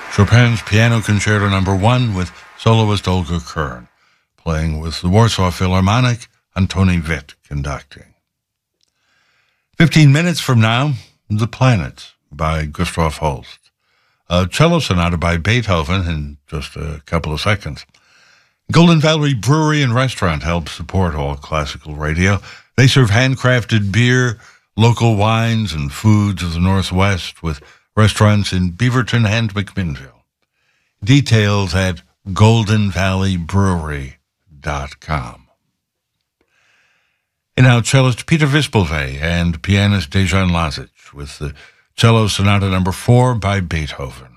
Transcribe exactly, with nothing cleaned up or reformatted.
Chopin's Piano Concerto Number One with soloist Olga Kern, playing with the Warsaw Philharmonic and Tony Witt conducting. Fifteen minutes from now, The Planets by Gustav Holst. A cello sonata by Beethoven in just a couple of seconds. Golden Valley Brewery and Restaurant helps support all classical radio. They serve handcrafted beer, local wines, and foods of the Northwest with restaurants in Beaverton and McMinnville. Details at golden valley brewery dot com. And now cellist Peter Vispelvey and pianist Dejan Lazic with the cello sonata number four by Beethoven.